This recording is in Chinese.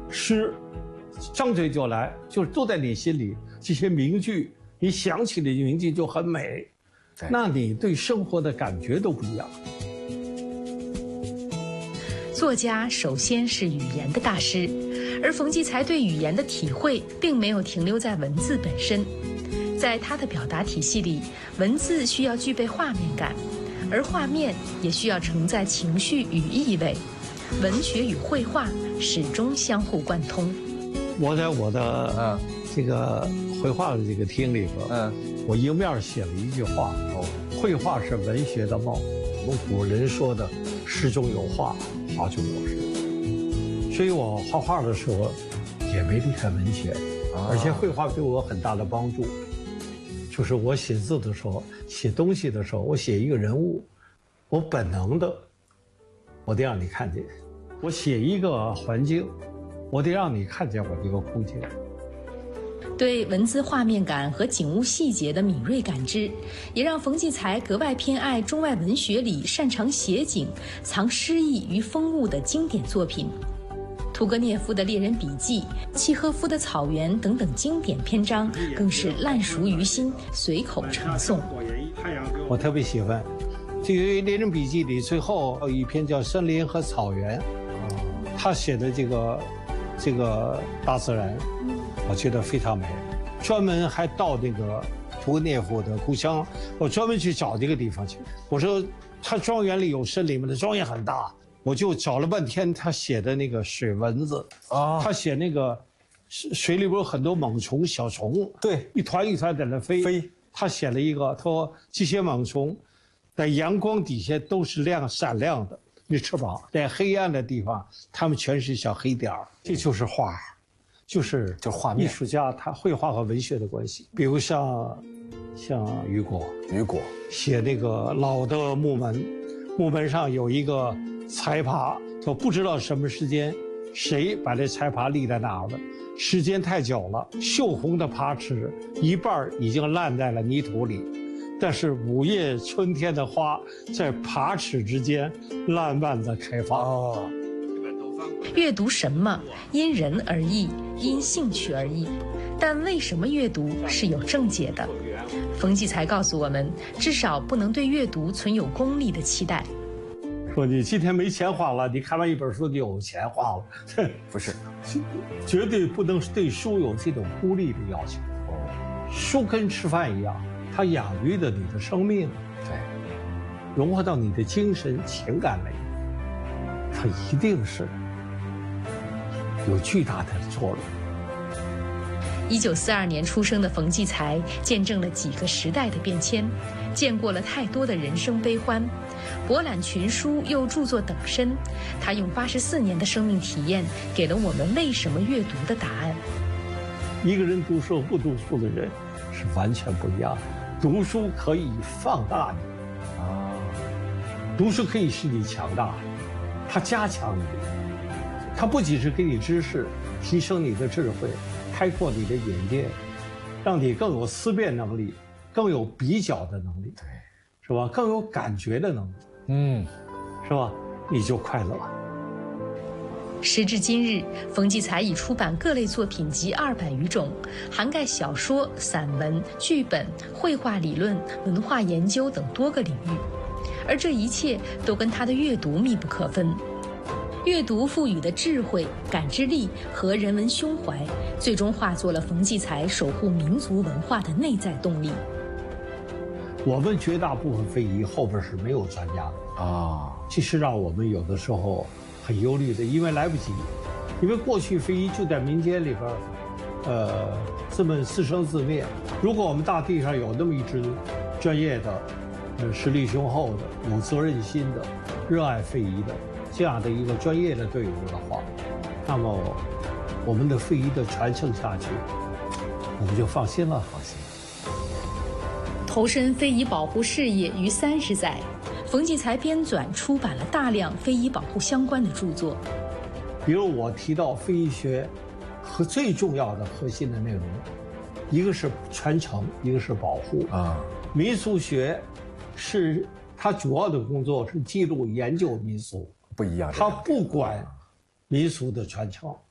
诗，张嘴就来，就是都在你心里。这些名句，你想起的名句就很美，那你对生活的感觉都不一样。 作家首先是语言的大师，而冯骥才对语言的体会并没有停留在文字本身。在他的表达体系里，文字需要具备画面感，而画面也需要承载情绪与意味。文学与绘画始终相互贯通。 我在我的这个绘画的这个厅里边，我迎面写了一句话：绘画是文学的梦。我们古人说的“诗中有画，画中有诗”，所以我画画的时候也没离开文学，而且绘画对我有很大的帮助。就是我写字的时候，写东西的时候，我写一个人物，我本能的，我得让你看见；我写一个环境，我得让你看见我这个空间。 对文字画面感和景物细节的敏锐感知，也让冯骥才格外偏爱中外文学里擅长写景、藏诗意于风物的经典作品。屠格涅夫的《猎人笔记》、契诃夫的《草原》等等经典篇章，更是烂熟于心，随口成诵。 我特别喜欢这个《猎人笔记》里最后有一篇叫《森林和草原》，他写的这个大自然，我觉得非常美。专门还到那个屠格涅夫的故乡，我专门去找这个地方去。我说他庄园里有森林吗？他庄园很大。我就找了半天，他写的那个水蚊子他写那个水里边有很多猛虫、小虫，对，一团一团在那飞。他写了一个，他说这些猛虫在阳光底下都是闪亮的，那翅膀在黑暗的地方，它们全是小黑点儿。这就是画，就是画面。艺术家他绘画和文学的关系，比如像雨果写那个老的木门，木门上有一个彩耙，说不知道什么时间，谁把这彩耙立在那儿了？时间太久了，锈红的耙齿一半已经烂在了泥土里，但是午夜春天的花在耙齿之间烂漫地开放。 阅读什么，因人而异，因兴趣而异，但为什么阅读是有正解的？冯骥才告诉我们，至少不能对阅读存有功利的期待。 说你今天没钱花了，你看完一本书就有钱花了， 不是， 绝对不能对书有这种孤立的要求。书跟吃饭一样，它养育了你的生命，融化到你的精神情感里，它一定是有巨大的作用。 1942年出生的冯骥才，见证了几个时代的变迁，见过了太多的人生悲欢，博览群书又著作等身。他用84年的生命体验，给了我们为什么阅读的答案。 一个人读书和不读书的人是完全不一样的。读书可以放大你，读书可以使你强大，它加强你，它不仅是给你知识，提升你的智慧，开阔你的眼界，让你更有思辨能力，更有比较的能力，是吧？更有感觉的能力，是吧？你就快乐了。 时至今日，冯骥才已出版各类作品集200余种，涵盖小说、散文、剧本、绘画理论、文化研究等多个领域，而这一切都跟他的阅读密不可分。阅读赋予的智慧、感知力和人文胸怀，最终化作了冯骥才守护民族文化的内在动力。 我们绝大部分非遗后边是没有专家的其实让我们有的时候很忧虑的，因为来不及，因为过去非遗就在民间里边，这么自生自灭。如果我们大地上有那么一支专业的、实力雄厚的、有责任心的、热爱非遗的这样的一个专业的队伍的话，那么我们的非遗的传承下去，我们就放心了。 投身非遗保护事业逾30载，冯骥才编纂出版了大量非遗保护相关的著作。 比如我提到非遗学和最重要的核心的内容，一个是传承，一个是保护民俗学是它主要的工作是记录研究民俗， 不一样。 它不管民俗的传承，